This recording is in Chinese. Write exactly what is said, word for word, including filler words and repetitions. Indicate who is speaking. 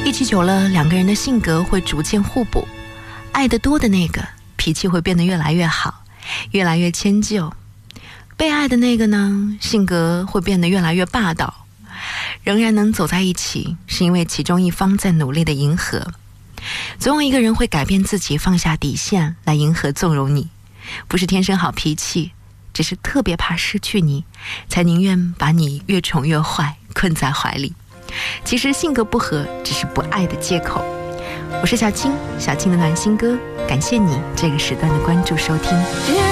Speaker 1: 一起久了，两个人的性格会逐渐互补，爱得多的那个脾气会变得越来越好，越来越迁就；被爱的那个呢，性格会变得越来越霸道。仍然能走在一起，是因为其中一方在努力的迎合。总有一个人会改变自己，放下底线来迎合纵容你，不是天生好脾气，只是特别怕失去你，才宁愿把你越宠越坏，困在怀里。其实性格不合只是不爱的借口。我是小青，小青的暖心歌，感谢你这个时段的关注收听。